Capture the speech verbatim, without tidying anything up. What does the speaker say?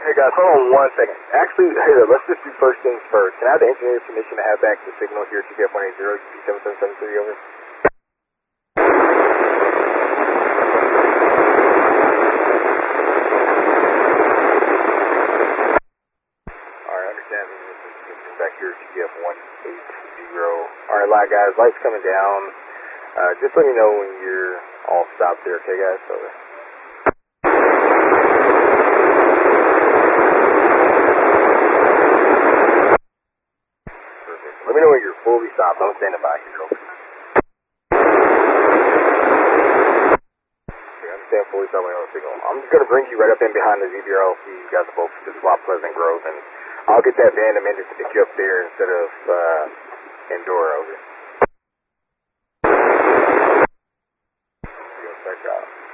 Hey guys, hold on one second. Actually, here, let's just do first things first. Can I have the engineer's permission to have back the signal here at G P F one eighty, U P seven seven seven three, over? Alright, understand. This is back here at G P F one eighty. Alright, light guys, lights coming down. Uh, just let me know when you're all stopped there, okay guys? Over. Let me know when you're fully stopped. I'm standing by here. Okay, I'm standing fully stopped on the signal. I'm just going to bring you right up in behind the Z B R L so you guys are both just swap Pleasant Grove, and I'll get that van amended to pick you up there instead of uh, Endora. Over. Check out.